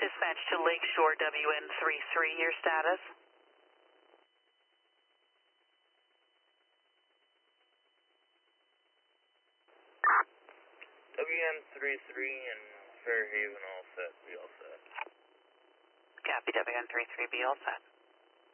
Dispatch to Lakeshore WN33, your status? WN33 and Fairhaven all set, be all set. Copy, WN33, be all set.